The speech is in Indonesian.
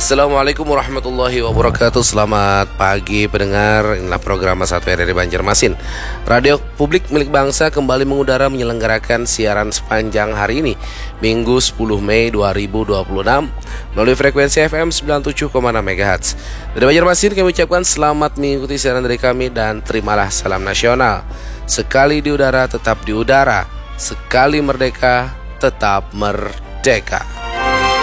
Assalamualaikum warahmatullahi wabarakatuh. Selamat pagi pendengar. Inilah program 1R dari Banjarmasin. Radio Publik milik bangsa kembali mengudara menyelenggarakan siaran sepanjang hari ini, Minggu 10 Mei 2026 melalui frekuensi FM 97,6 MHz. Dari Banjarmasin kami ucapkan selamat mengikuti siaran dari kami dan terimalah salam nasional. Sekali di udara tetap di udara, sekali merdeka tetap merdeka.